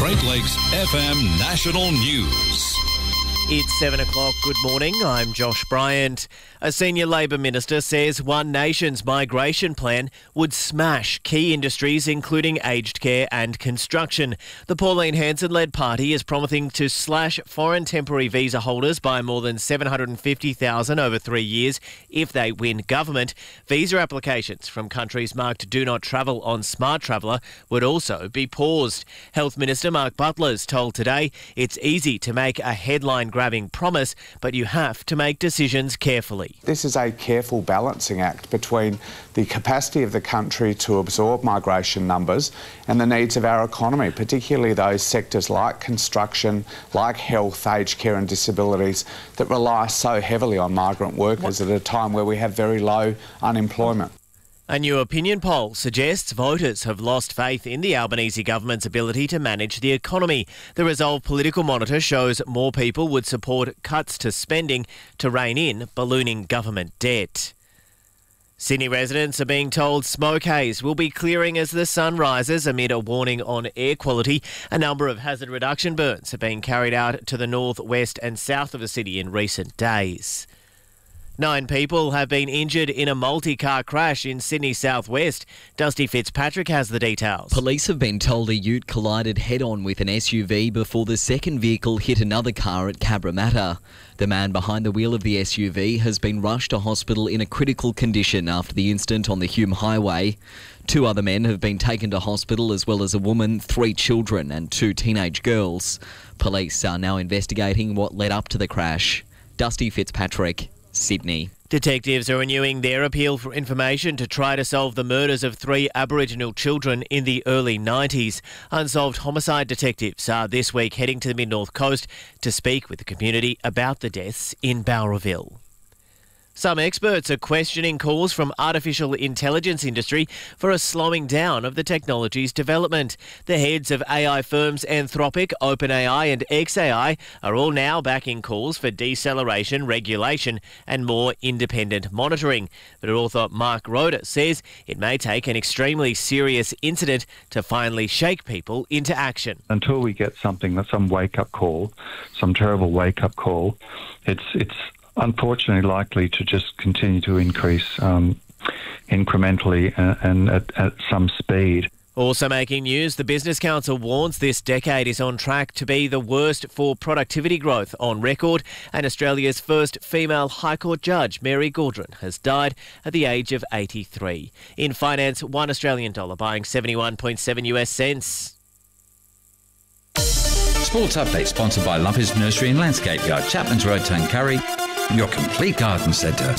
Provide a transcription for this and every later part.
Great Lakes FM National News. It's 7 o'clock. Good morning. I'm Josh Bryant. A senior Labor minister says One Nation's migration plan would smash key industries including aged care and construction. The Pauline Hanson-led party is promising to slash foreign temporary visa holders by more than 750,000 over 3 years if they win government. Visa applications from countries marked Do Not Travel on Smart Traveller would also be paused. Health Minister Mark Butler's told Today it's easy to make a headline-grabbing promise, but you have to make decisions carefully. This is a careful balancing act between the capacity of the country to absorb migration numbers and the needs of our economy, particularly those sectors like construction, like health, aged care and disabilities that rely so heavily on migrant workers at a time where we have very low unemployment. A new opinion poll suggests voters have lost faith in the Albanese government's ability to manage the economy. The Resolve Political Monitor shows more people would support cuts to spending to rein in ballooning government debt. Sydney residents are being told smoke haze will be clearing as the sun rises amid a warning on air quality. A number of hazard reduction burns have been carried out to the north, west and south of the city in recent days. 9 people have been injured in a multi-car crash in Sydney southwest. Dusty Fitzpatrick has the details. Police have been told a ute collided head-on with an SUV before the second vehicle hit another car at Cabramatta. The man behind the wheel of the SUV has been rushed to hospital in a critical condition after the incident on the Hume Highway. 2 other men have been taken to hospital, as well as a woman, 3 children and 2 teenage girls. Police are now investigating what led up to the crash. Dusty Fitzpatrick, Sydney. Detectives are renewing their appeal for information to try to solve the murders of 3 Aboriginal children in the early 90s. Unsolved homicide detectives are this week heading to the Mid-North Coast to speak with the community about the deaths in Bowraville. Some experts are questioning calls from artificial intelligence industry for a slowing down of the technology's development. The heads of AI firms Anthropic, OpenAI and xAI are all now backing calls for deceleration, regulation and more independent monitoring. But author Mark Roda says it may take an extremely serious incident to finally shake people into action. Until we get something, some wake-up call, some terrible wake-up call, it's unfortunately likely to just continue to increase incrementally and at some speed. Also making news, the Business Council warns this decade is on track to be the worst for productivity growth on record, and Australia's first female High Court judge, Mary Gaudron, has died at the age of 83. In finance, $1 Australian dollar buying 71.7 US cents. Sports Update sponsored by Lumpers Nursery and Landscape Yard, Chapman's Road, Tuncurry, your complete garden centre.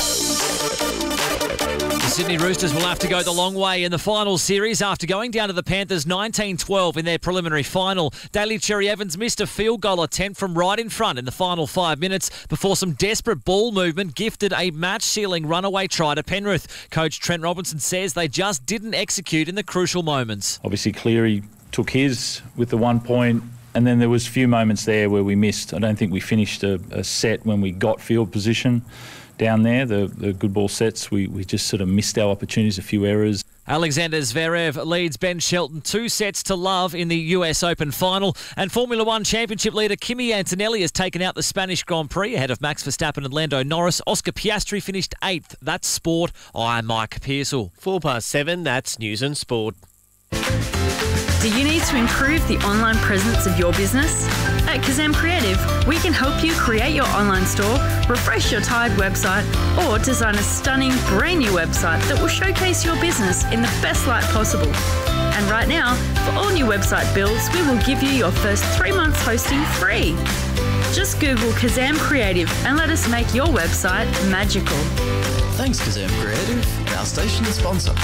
The Sydney Roosters will have to go the long way in the final series after going down to the Panthers 19-12 in their preliminary final. Daly Cherry Evans missed a field goal attempt from right in front in the final 5 minutes before some desperate ball movement gifted a match-sealing runaway try to Penrith. Coach Trent Robinson says they just didn't execute in the crucial moments. Obviously, Cleary took his with the 1 point. And then there was a few moments there where we missed. I don't think we finished a set when we got field position down there. The good ball sets, we just sort of missed our opportunities, a few errors. Alexander Zverev leads Ben Shelton 2 sets to love in the US Open final. And Formula One Championship leader Kimi Antonelli has taken out the Spanish Grand Prix ahead of Max Verstappen and Lando Norris. Oscar Piastri finished 8th. That's sport. I'm Mike Pearsall. 7:04, that's news and sport. Do you need to improve the online presence of your business? At Kazam Creative, we can help you create your online store, refresh your tired website, or design a stunning brand new website that will showcase your business in the best light possible. And right now, for all new website builds, we will give you your first 3 months hosting free. Just Google Kazam Creative and let us make your website magical. Thanks, Kazam Creative, our station sponsor.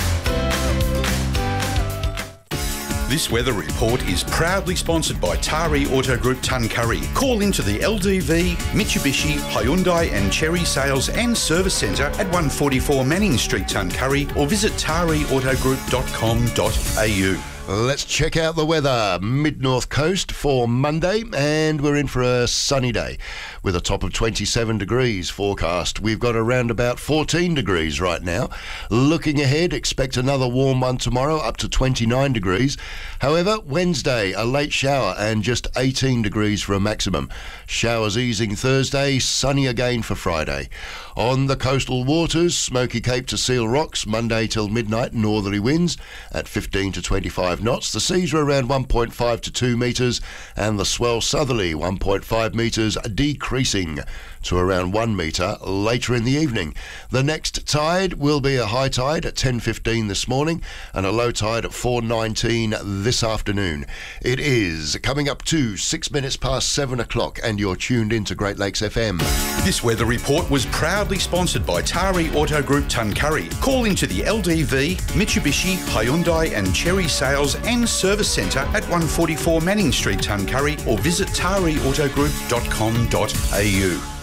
This weather report is proudly sponsored by Tari Auto Group Tuncurry. Call into the LDV, Mitsubishi, Hyundai and Chery Sales and Service Centre at 144 Manning Street, Tuncurry, or visit tariautogroup.com.au. Let's check out the weather. Mid-North Coast for Monday, and we're in for a sunny day with a top of 27 degrees forecast. We've got around about 14 degrees right now. Looking ahead, expect another warm one tomorrow, up to 29 degrees. However, Wednesday, a late shower and just 18 degrees for a maximum. Showers easing Thursday, sunny again for Friday. On the coastal waters, Smoky Cape to Seal Rocks, Monday till midnight, northerly winds at 15 to 25 knots. The seas are around 1.5 to 2 metres, and the swell southerly 1.5 metres, decreasing to around 1 metre later in the evening. The next tide will be a high tide at 10:15 this morning and a low tide at 4:19 this afternoon. It is coming up to 6 minutes past 7 o'clock, and you're tuned into Great Lakes FM. This weather report was proudly sponsored by Tari Auto Group Tuncurry. Call into the LDV, Mitsubishi, Hyundai and Cherry Sales and Service Centre at 144 Manning Street, Tuncurry, or visit tariautogroup.com.au.